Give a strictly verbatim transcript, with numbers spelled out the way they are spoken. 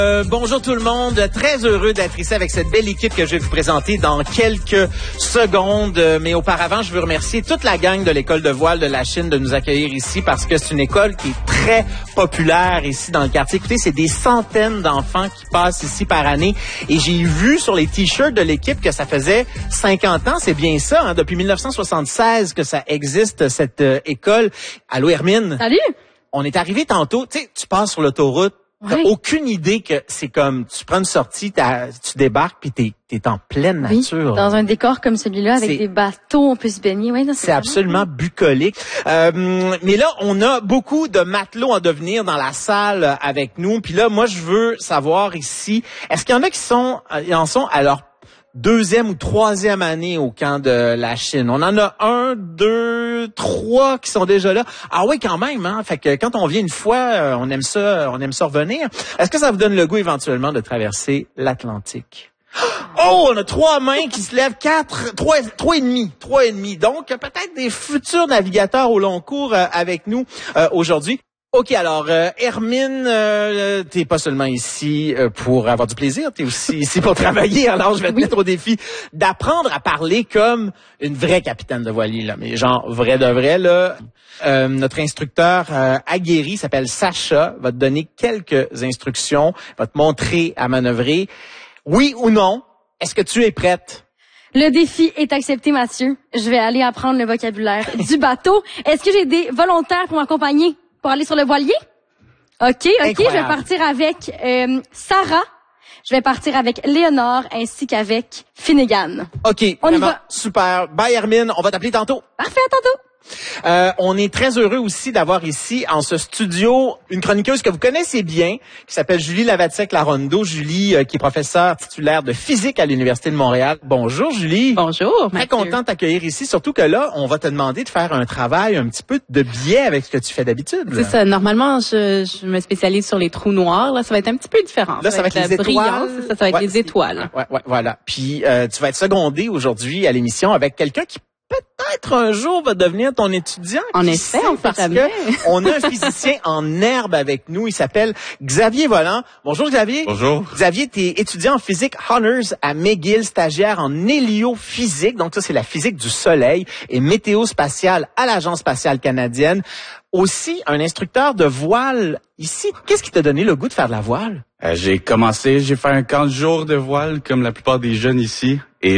Euh, bonjour tout le monde, très heureux d'être ici avec cette belle équipe que je vais vous présenter dans quelques secondes. Mais auparavant, je veux remercier toute la gang de l'école de voile de la Chine de nous accueillir ici parce que c'est une école qui est très populaire ici dans le quartier. Écoutez, c'est des centaines d'enfants qui passent ici par année et j'ai vu sur les t-shirts de l'équipe que ça faisait cinquante ans, c'est bien ça, hein, depuis mille neuf cent soixante-seize que ça existe cette euh, école. Allô Hermine? Salut! On est arrivé tantôt, tu sais, tu passes sur l'autoroute. T'as Oui. aucune idée que c'est comme, tu prends une sortie, t'as, tu débarques puis t'es, t'es en pleine nature. Oui, dans un décor comme celui-là, avec C'est- des bateaux, on peut se baigner. Oui, non, C'est absolument bucolique. Euh, mais là, on a beaucoup de matelots à devenir dans la salle avec nous. Puis là, moi, je veux savoir ici, est-ce qu'il y en a qui sont, ils en sont à leur deuxième ou troisième année au camp de la Chine? On en a un, deux, trois qui sont déjà là. Ah oui, quand même, hein? Fait que quand on vient une fois, euh, on aime ça, on aime ça revenir. Est-ce que ça vous donne le goût éventuellement de traverser l'Atlantique? Oh, on a trois mains qui se lèvent, quatre, trois, trois et demi, trois et demi. Donc, peut-être des futurs navigateurs au long cours euh, avec nous euh, aujourd'hui. OK, alors, euh, Hermine, euh, t'es pas seulement ici euh, pour avoir du plaisir, t'es aussi ici pour travailler. Alors, je vais te Oui. mettre au défi d'apprendre à parler comme une vraie capitaine de voilier, là. Mais genre, vrai de vrai, là. Euh, notre instructeur euh, aguerri s'appelle Sacha, va te donner quelques instructions, va te montrer à manœuvrer. Oui ou non, est-ce que tu es prête? Le défi est accepté, Mathieu. Je vais aller apprendre le vocabulaire du bateau. Est-ce que j'ai des volontaires pour m'accompagner pour aller sur le voilier? OK, OK. Incroyable. Je vais partir avec euh, Sarah. Je vais partir avec Léonore ainsi qu'avec Finnegan. OK, On y vraiment, va. super. Bye Hermine, on va t'appeler tantôt. Parfait, à tantôt. Euh, on est très heureux aussi d'avoir ici, en ce studio, une chroniqueuse que vous connaissez bien, qui s'appelle Julie Lavatsek-Larondo. Julie, euh, qui est professeure titulaire de physique à l'Université de Montréal. Bonjour, Julie. Bonjour, Très Mathieu. content de t'accueillir ici, surtout que là, on va te demander de faire un travail un petit peu de biais avec ce que tu fais d'habitude. C'est ça. Normalement, je, je me spécialise sur les trous noirs. Là, ça va être un petit peu différent. Là, ça va être les la brillance, étoiles. ça, ça va être Ouais, les étoiles. Ouais, ouais, voilà. Puis, euh, tu vas être secondé aujourd'hui à l'émission avec quelqu'un qui peut-être un jour va devenir ton étudiant. En Qui effet, sait, on sait parce jamais. que on a un physicien en herbe avec nous. Il s'appelle Xavier Volant. Bonjour Xavier. Bonjour. Xavier, tu es étudiant en physique honors à McGill, stagiaire en héliophysique. Donc ça, c'est la physique du soleil et météo spatiale à l'Agence spatiale canadienne. Aussi, un instructeur de voile ici. Qu'est-ce qui t'a donné le goût de faire de la voile? Euh, j'ai commencé, j'ai fait un camp de jour de voile comme la plupart des jeunes ici et